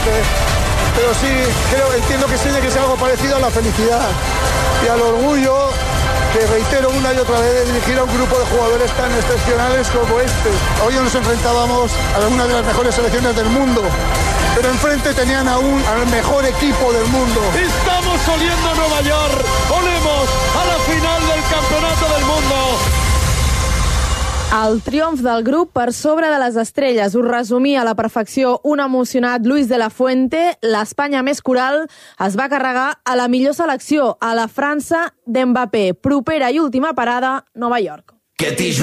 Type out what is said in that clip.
evidente, pero sí, entiendo que tiene que ser algo parecido a la felicidad y al orgullo, que reitero una y otra vez, de dirigir a un grupo de jugadores tan excepcionales como este. Hoy nos enfrentábamos a una de las mejores selecciones del mundo, pero enfrente tenían aún al mejor equipo del mundo. Estamos oliendo a Nueva York, olemos a la final del Campeonato del Mundo. El triomf del grup per sobre de les estrelles. Us resumia a la perfecció un emocionat Luis de la Fuente. L'Espanya més coral es va carregar a la millor selecció, a la França d'Mbappé. Propera i última parada, Nova York.